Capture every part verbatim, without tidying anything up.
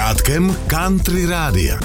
začátkem Country Rádia.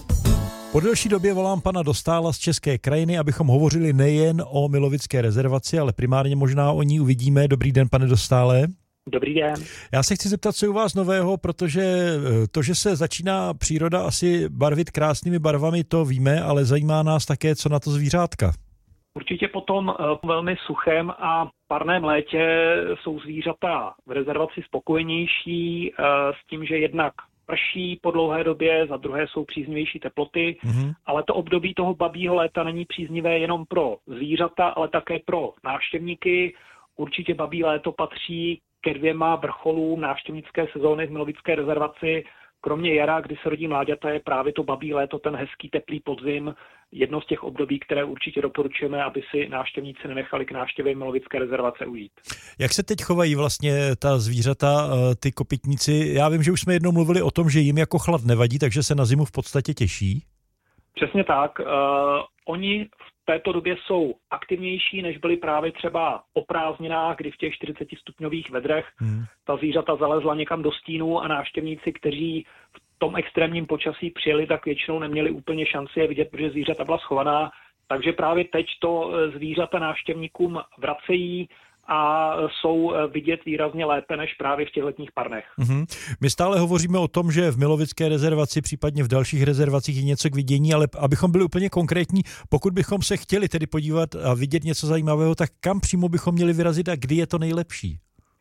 Po delší době volám pana Dostála z České krajiny, abychom hovořili nejen o Milovické rezervaci, ale primárně možná o ní uvidíme. Dobrý den, pane Dostále. Dobrý den. Já se chci zeptat, co je u vás nového, protože to, že se začíná příroda asi barvit krásnými barvami, to víme, ale zajímá nás také, co na to zvířátka. Určitě potom velmi suchém a parném létě jsou zvířata v rezervaci spokojenější s tím, že jednak prší po dlouhé době, za druhé jsou příznivější teploty, mm-hmm. ale to období toho babího léta není příznivé jenom pro zvířata, ale také pro návštěvníky. Určitě babí léto patří ke dvěma vrcholům návštěvnické sezóny v Milovické rezervaci. Kromě jara, kdy se rodí mláďata, je právě to babí léto, ten hezký teplý podzim, jedno z těch období, které určitě doporučujeme, aby si návštěvníci nenechali k návštěvě Milovické rezervace ujít. Jak se teď chovají vlastně ta zvířata, ty kopytníci? Já vím, že už jsme jednou mluvili o tom, že jim jako chlad nevadí, takže se na zimu v podstatě těší. Přesně tak. Uh, oni v této době jsou aktivnější, než byli právě třeba o prázdninách, kdy v těch čtyřicetistupňových vedrech hmm. ta zvířata zalezla někam do stínu a návštěvníci, kteří v tom extrémním počasí přijeli, tak většinou neměli úplně šanci je vidět, protože zvířata byla schovaná. Takže právě teď to zvířata návštěvníkům vracejí a jsou vidět výrazně lépe než právě v těch letních parnech. Mm-hmm. My stále hovoříme o tom, že v Milovické rezervaci, případně v dalších rezervacích je něco k vidění, ale abychom byli úplně konkrétní, pokud bychom se chtěli tedy podívat a vidět něco zajímavého, tak kam přímo bychom měli vyrazit a kdy je to nejlepší?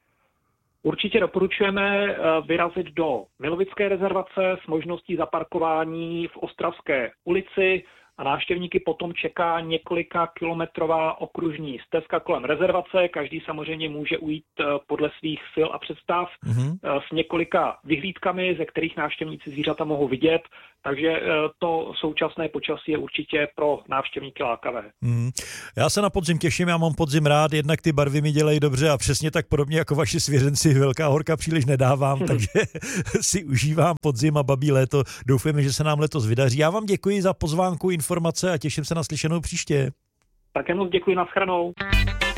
Určitě doporučujeme vyrazit do Milovické rezervace s možností zaparkování v Ostravské ulici, a návštěvníky potom čeká několika kilometrová okružní stezka kolem rezervace. Každý samozřejmě může ujít podle svých sil a představ mm-hmm. s několika vyhlídkami, ze kterých návštěvníci zvířata mohou vidět. Takže to současné počasí je určitě pro návštěvníky lákavé. Mm. Já se na podzim těším, já mám podzim rád, jednak ty barvy mi dělají dobře a přesně tak podobně jako vaši svěřenci Velká horka příliš nedávám, mm. takže si užívám podzim a babí léto. Doufujeme, že se nám letos vydaří. Já vám děkuji za pozvánku, informace a těším se na slyšenou příště. Také moc děkuji, nashledanou.